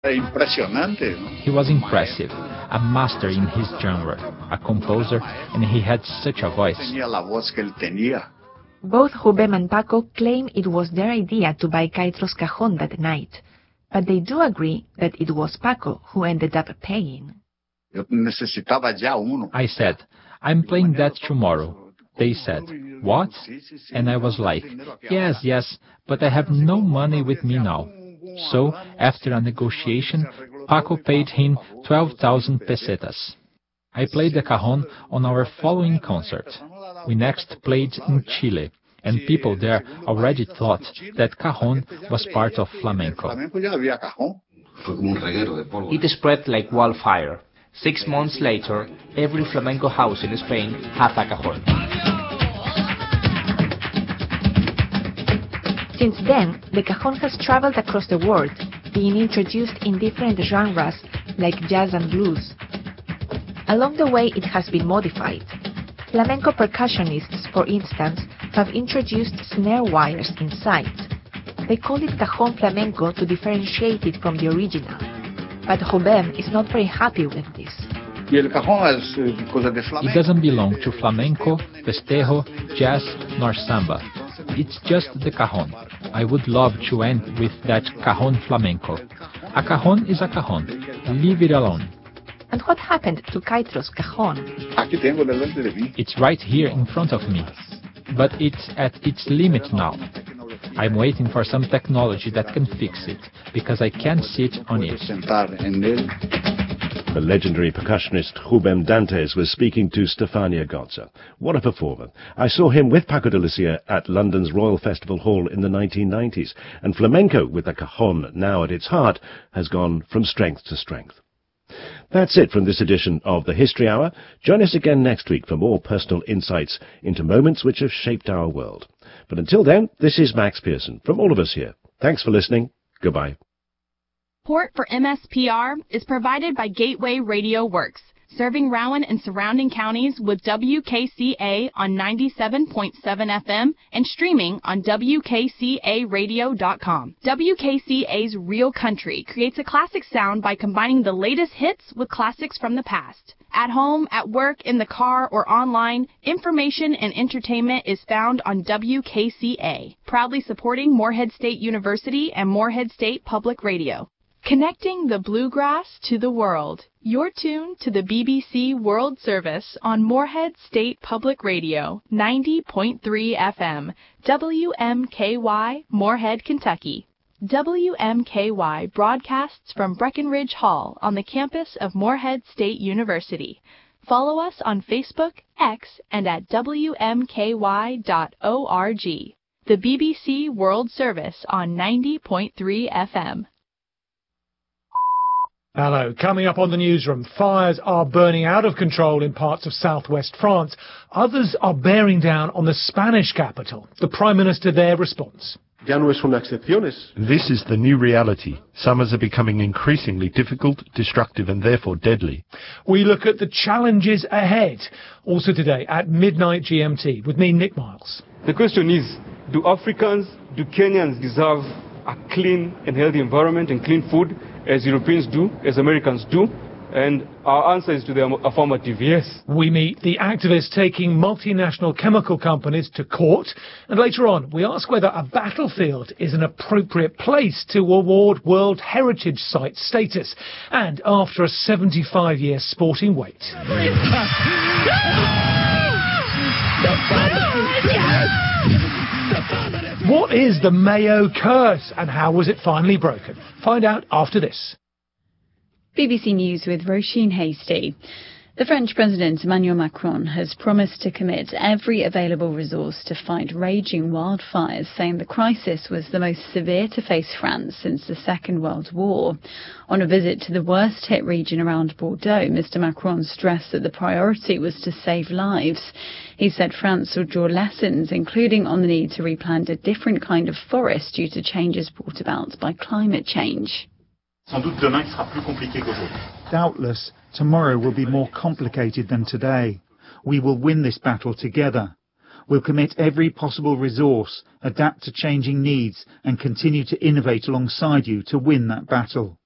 Impresionante, ¿no? He was impressive, a master in his genre, a composer, and he had such a voice. Tenía la voz que él tenía. Both Rubem and Paco claim it was their idea to buy Caetros Cajon that night, but they do agree that it was Paco who ended up paying. Yo necesitaba ya uno. I said, I'm playing that tomorrow. They said, what? And I was like, yes, but I have no money with me now. So, after a negotiation, Paco paid him 12,000 pesetas. I played the cajon on our following concert. We next played in Chile, and people there already thought that cajon was part of flamenco. It spread like wildfire. 6 months later, every flamenco house in Spain had a cajon. Since then, the cajon has traveled across the world, being introduced in different genres like jazz and blues. Along the way, it has been modified. Flamenco percussionists, for instance, have introduced snare wires inside. They call it cajon flamenco to differentiate it from the original. But Rubem is not very happy with this. It doesn't belong to flamenco, festejo, jazz, nor samba. It's just the cajon. I would love to end with that cajon flamenco. A cajon is a cajon. Leave it alone. And what happened to Caetros Cajon? It's right here in front of me. But it's at its limit now. I'm waiting for some technology that can fix it, because I can't sit on it. The legendary percussionist Rubem Dantes was speaking to Stefania Gotza. What a performer. I saw him with Paco de Lucia at London's Royal Festival Hall in the 1990s, and flamenco, with the cajon now at its heart, has gone from strength to strength. That's it from this edition of the History Hour. Join us again next week for more personal insights into moments which have shaped our world. But until then, this is Max Pearson from all of us here. Thanks for listening. Goodbye. Support for MSPR is provided by Gateway Radio Works, serving Rowan and surrounding counties with WKCA on 97.7 FM and streaming on WKCAradio.com. WKCA's Real Country creates a classic sound by combining the latest hits with classics from the past. At home, at work, in the car, or online, information and entertainment is found on WKCA, proudly supporting Morehead State University and Morehead State Public Radio. Connecting the bluegrass to the world. You're tuned to the BBC World Service on Morehead State Public Radio, 90.3 FM, WMKY, Morehead, Kentucky. WMKY broadcasts from Breckenridge Hall on the campus of Morehead State University. Follow us on Facebook, X, and at WMKY.org. The BBC World Service on 90.3 FM. Hello. Coming up on the newsroom, fires are burning out of control in parts of southwest France. Others are bearing down on the Spanish capital. The Prime Minister there responds. This is the new reality. Summers are becoming increasingly difficult, destructive and therefore deadly. We look at the challenges ahead. Also today at midnight GMT with me, Nick Miles. The question is, do Africans, do Kenyans deserve a clean and healthy environment and clean food as Europeans do, as Americans do? And our answer is to the affirmative, yes. We meet the activists taking multinational chemical companies to court. And later on, we ask whether a battlefield is an appropriate place to award World Heritage Site status. And after a 75-year sporting wait. What is the Mayo curse and how was it finally broken? Find out after this. BBC News with Roisin Hasty. The French President Emmanuel Macron has promised to commit every available resource to fight raging wildfires, saying the crisis was the most severe to face France since the Second World War. On a visit to the worst-hit region around Bordeaux, Mr Macron stressed that the priority was to save lives. He said France will draw lessons, including on the need to replant a different kind of forest due to changes brought about by climate change. Doubtless, tomorrow will be more complicated than today. We will win this battle together. We'll commit every possible resource, adapt to changing needs, and continue to innovate alongside you to win that battle.